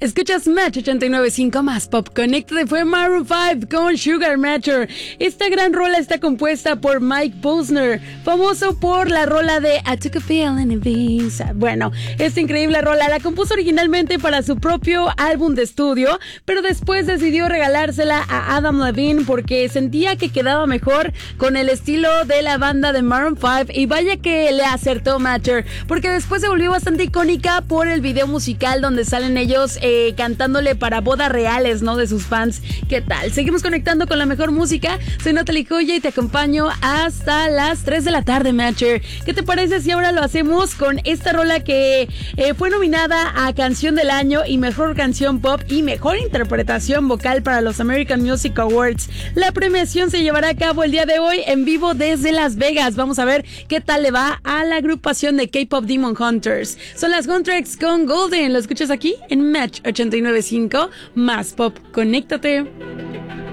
Escuchas Match 89.5 más Pop. Conéctate, fue Maroon 5 con Sugar Matcher. Esta gran rola está compuesta por Mike Posner, famoso por la rola de I Took a Pill in Ibiza. Bueno, esta increíble rola la compuso originalmente para su propio álbum de estudio, pero después decidió regalársela a Adam Levine porque sentía que quedaba mejor con el estilo de la banda de Maroon 5, y vaya que le acertó Matcher, porque después se volvió bastante icónica por el video musical donde salen ellos cantándole para bodas reales, ¿no? De sus fans. ¿Qué tal? Seguimos conectando con la mejor música. Soy Natalie Joya y te acompaño hasta las 3 de la tarde, Matcher. ¿Qué te parece si ahora lo hacemos con esta rola que fue nominada a Canción del Año y Mejor Canción Pop y Mejor Interpretación Vocal para los American Music Awards? La premiación se llevará a cabo el día de hoy en vivo desde Las Vegas. Vamos a ver qué tal le va a la agrupación de K-Pop Demon Hunters. Son las Huntrix con Golden. Lo escuchas aquí en Match 89.5 más Pop. Conéctate.